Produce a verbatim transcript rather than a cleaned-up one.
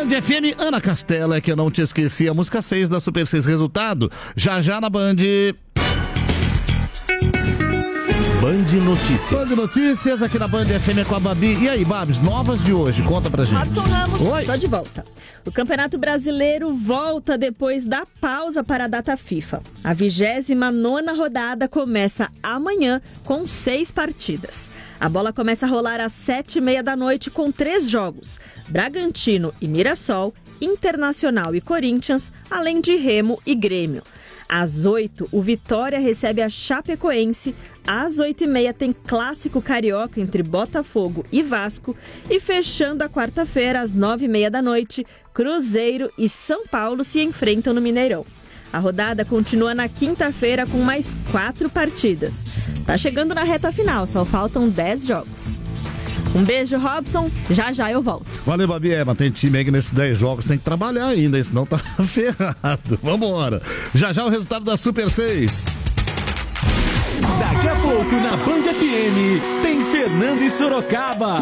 Band F M, Ana Castela, é que eu não te esqueci. A música seis da Super seis. Resultado, já já na Band. Band Notícias. Band Notícias aqui na Band F M com a Babi. E aí, Babs, novas de hoje? Conta pra gente. Robson Ramos, Oi. tô de volta. O Campeonato Brasileiro volta depois da pausa para a data FIFA. A vigésima nona rodada começa amanhã com seis partidas. A bola começa a rolar às sete e meia da noite com três jogos. Bragantino e Mirassol, Internacional e Corinthians, além de Remo e Grêmio. Às oito, o Vitória recebe a Chapecoense. Às oito e meia tem clássico carioca entre Botafogo e Vasco. E fechando a quarta-feira, às nove e meia da noite, Cruzeiro e São Paulo se enfrentam no Mineirão. A rodada continua na quinta-feira com mais quatro partidas. Tá chegando na reta final, só faltam dez jogos. Um beijo, Robson. Já já eu volto. Valeu, Babi. É, mas tem time aí que nesses dez jogos tem que trabalhar ainda, senão tá ferrado. Vambora. Já já o resultado da Super seis. Daqui a pouco na Band F M tem Fernando e Sorocaba.